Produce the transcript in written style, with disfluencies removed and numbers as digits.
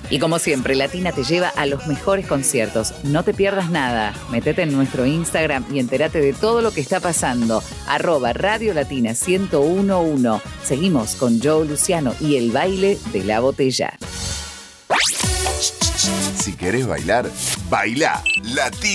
Y como siempre, Latina te lleva a los mejores conciertos. No te pierdas nada. Métete en nuestro Instagram y entérate de todo lo que está pasando. @Radio Latina 1011. Seguimos con Joe Luciano y el baile de la botella. Si querés bailar, bailá Latina.